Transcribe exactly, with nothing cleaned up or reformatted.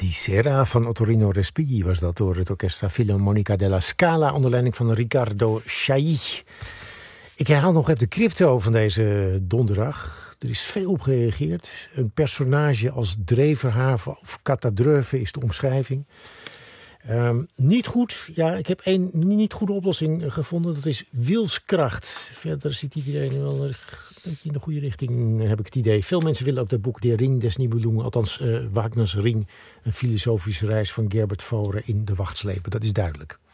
Di Sera van Ottorino Respighi was dat door het Orchestra Filarmonica della Scala onder leiding van Riccardo Chailly. Ik herhaal nog even de crypto van deze donderdag. Er is veel op gereageerd. Een personage als Dreverhaven of Katadreuve is de omschrijving. Um, niet goed. Ja, ik heb één niet goede oplossing gevonden. Dat is wilskracht. Verder zit iedereen wel een beetje in de goede richting, heb ik het idee. Veel mensen willen ook dat boek De Ring des Nibelungen, althans uh, Wagners Ring, een filosofische reis van Gerbert Voren in de wacht slepen. Dat is duidelijk.